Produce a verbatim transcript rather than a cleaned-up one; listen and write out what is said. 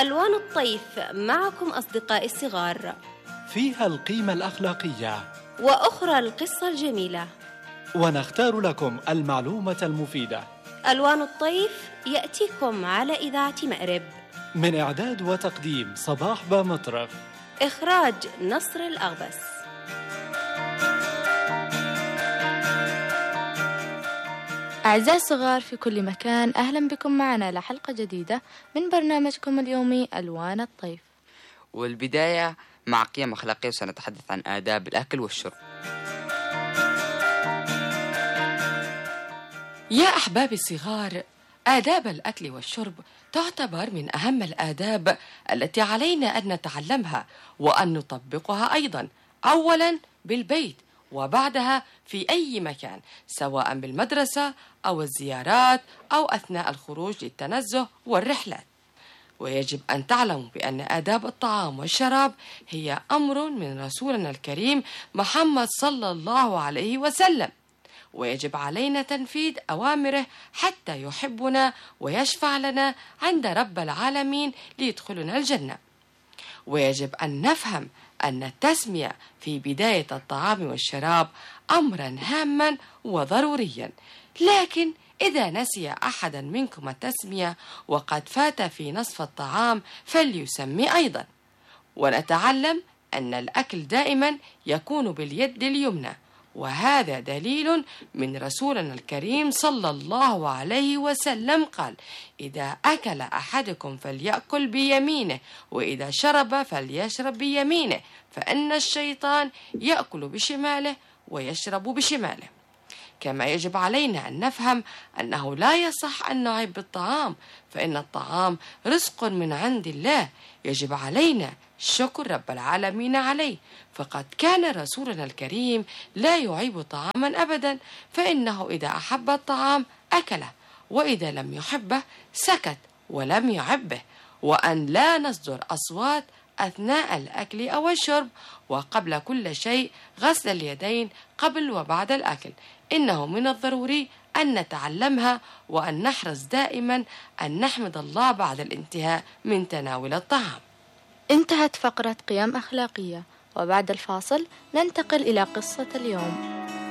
ألوان الطيف معكم أصدقائي الصغار، فيها القيمة الأخلاقية وأخرى القصة الجميلة، ونختار لكم المعلومة المفيدة. ألوان الطيف يأتيكم على إذاعة مأرب، من إعداد وتقديم صباح بامطرف، إخراج نصر الأغبس. أعزائي الصغار في كل مكان، أهلا بكم معنا لحلقة جديدة من برنامجكم اليومي ألوان الطيف. والبداية مع قيم أخلاقية، وسنتحدث عن آداب الأكل والشرب. يا أحبابي الصغار، آداب الأكل والشرب تعتبر من أهم الآداب التي علينا أن نتعلمها وأن نطبقها أيضا، أولا بالبيت وبعدها في أي مكان، سواء بالمدرسة أو الزيارات أو أثناء الخروج للتنزه والرحلات. ويجب أن تعلموا بأن آداب الطعام والشراب هي أمر من رسولنا الكريم محمد صلى الله عليه وسلم، ويجب علينا تنفيذ أوامره حتى يحبنا ويشفع لنا عند رب العالمين ليدخلنا الجنة. ويجب أن نفهم أن التسمية في بداية الطعام والشراب أمرا هاما وضروريا، لكن إذا نسي أحدا منكم التسمية وقد فات في نصف الطعام فليسمي أيضا. ونتعلم أن الأكل دائما يكون باليد اليمنى، وهذا دليل من رسولنا الكريم صلى الله عليه وسلم قال: إذا أكل أحدكم فليأكل بيمينه، وإذا شرب فليشرب بيمينه، فإن الشيطان يأكل بشماله ويشرب بشماله. كما يجب علينا أن نفهم أنه لا يصح أن نعيب بالطعام، فإن الطعام رزق من عند الله، يجب علينا شكر رب العالمين عليه، فقد كان رسولنا الكريم لا يعيب طعاما أبدا، فإنه إذا أحب الطعام أكله، وإذا لم يحبه سكت ولم يعبه. وأن لا نصدر أصوات أثناء الأكل أو الشرب، وقبل كل شيء غسل اليدين قبل وبعد الأكل، إنه من الضروري أن نتعلمها، وأن نحرص دائما أن نحمد الله بعد الانتهاء من تناول الطعام. انتهت فقرة قيم أخلاقية، وبعد الفاصل ننتقل إلى قصة اليوم.